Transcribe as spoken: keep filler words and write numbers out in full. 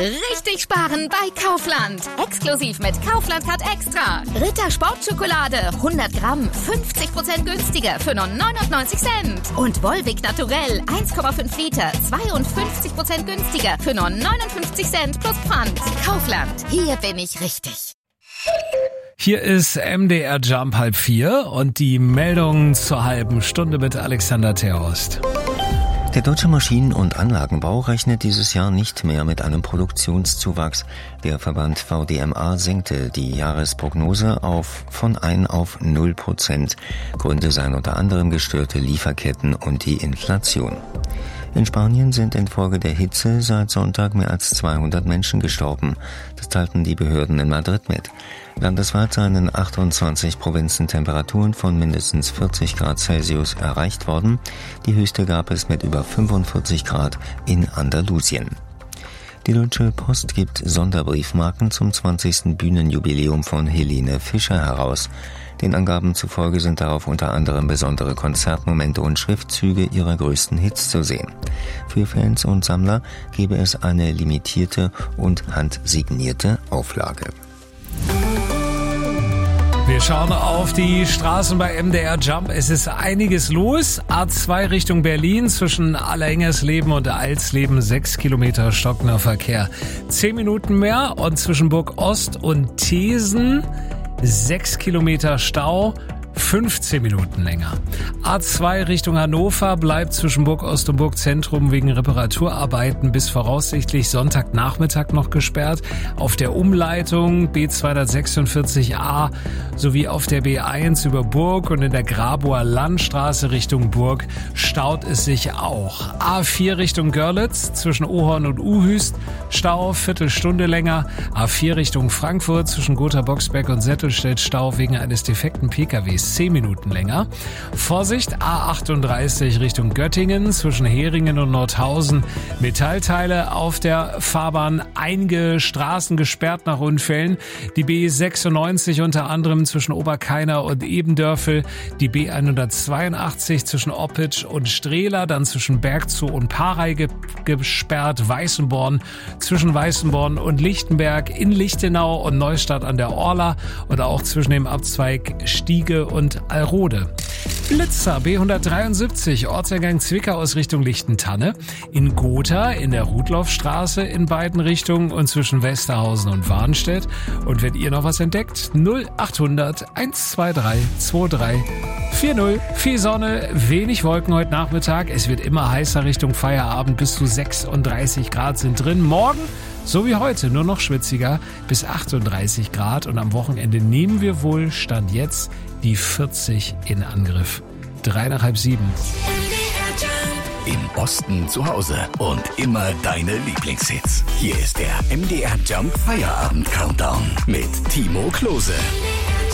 Richtig sparen bei Kaufland. Exklusiv mit Kaufland Card Extra. Ritter Sportschokolade hundert Gramm fünfzig Prozent günstiger für nur neunundneunzig Cent. Und Volvic Naturell eins Komma fünf Liter zweiundfünfzig Prozent günstiger für nur neunundfünfzig Cent plus Pfand. Kaufland, hier bin ich richtig. Hier ist M D R Jump halb vier und die Meldung zur halben Stunde mit Alexander Terhorst. Der deutsche Maschinen- und Anlagenbau rechnet dieses Jahr nicht mehr mit einem Produktionszuwachs. Der Verband V D M A senkte die Jahresprognose auf von ein auf null Prozent. Gründe seien unter anderem gestörte Lieferketten und die Inflation. In Spanien sind infolge der Hitze seit Sonntag mehr als zweihundert Menschen gestorben. Das teilten die Behörden in Madrid mit. Landesweit seien in achtundzwanzig Provinzen Temperaturen von mindestens vierzig Grad Celsius erreicht worden. Die höchste gab es mit über fünfundvierzig Grad in Andalusien. Die Deutsche Post gibt Sonderbriefmarken zum zwanzigsten Bühnenjubiläum von Helene Fischer heraus. Den Angaben zufolge sind darauf unter anderem besondere Konzertmomente und Schriftzüge ihrer größten Hits zu sehen. Für Fans und Sammler gebe es eine limitierte und handsignierte Auflage. Wir schauen auf die Straßen bei M D R Jump. Es ist einiges los. A zwei Richtung Berlin zwischen Allerengersleben und Alsleben sechs Kilometer stockender Verkehr. Zehn Minuten mehr und zwischen Burg Ost und Thesen sechs Kilometer Stau. fünfzehn Minuten länger. A zwei Richtung Hannover bleibt zwischen Burg Ost und Burg Zentrum wegen Reparaturarbeiten bis voraussichtlich Sonntagnachmittag noch gesperrt. Auf der Umleitung B zweihundertsechsundvierzig A sowie auf der B eins über Burg und in der Grabower Landstraße Richtung Burg staut es sich auch. A vier Richtung Görlitz zwischen Ohorn und Uhüst Stau, Viertelstunde länger. A vier Richtung Frankfurt zwischen Gotha Boxberg und Settelstedt Stau wegen eines defekten P K Ws zehn Minuten länger. Vorsicht, A achtunddreißig Richtung Göttingen zwischen Heringen und Nordhausen. Metallteile auf der Fahrbahn, einige Straßen gesperrt nach Unfällen. Die B sechsundneunzig unter anderem zwischen Oberkeiner und Ebendörfel. Die B hundertzweiundachtzig zwischen Oppitsch und Strehla, dann zwischen Bergzoo und Parey ge- gesperrt. Weißenborn zwischen Weißenborn und Lichtenberg, in Lichtenau und Neustadt an der Orla und auch zwischen dem Abzweig Stiege und Alrode. Blitzer B hundertdreiundsiebzig, Ortseingang Zwickau aus Richtung Lichtentanne. In Gotha in der Rudloffstraße in beiden Richtungen und zwischen Westerhausen und Warnstedt. Und wenn ihr noch was entdeckt, null achthundert hundertzweiundzwanzig drei vierzig. Viel Sonne, wenig Wolken heute Nachmittag. Es wird immer heißer Richtung Feierabend. Bis zu sechsunddreißig Grad sind drin. Morgen, so wie heute, nur noch schwitziger, bis achtunddreißig Grad. Und am Wochenende nehmen wir wohl, Stand jetzt, die vierzig in Angriff. Drei nach halb sieben. Im Osten zu Hause und immer deine Lieblingshits. Hier ist der M D R Jump Feierabend Countdown mit Timo Klose.